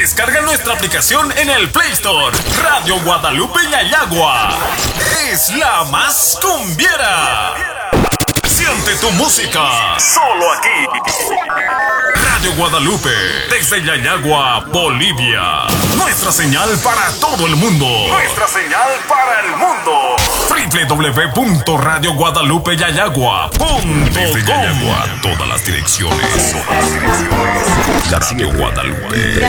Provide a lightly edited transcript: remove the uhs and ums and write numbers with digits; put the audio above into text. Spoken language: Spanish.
Descarga nuestra aplicación en el Play Store. Radio Guadalupe Yayagua es la más cumbiera. Siente tu música solo aquí. Radio Guadalupe, desde Yayagua, Bolivia. Nuestra señal para todo el mundo. Nuestra señal para el mundo. www.radioguadalupeyayagua.com. Desde Yayagua, todas las direcciones. Radio Guadalupe.